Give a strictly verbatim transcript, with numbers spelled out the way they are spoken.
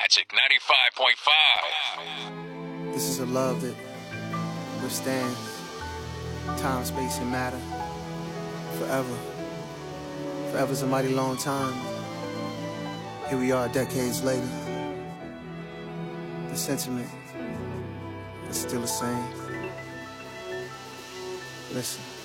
Magic ninety-five point five. This is a love that withstands time, space, and matter forever. Forever's a mighty long time. Here we are decades later. The sentiment is still the same. Listen.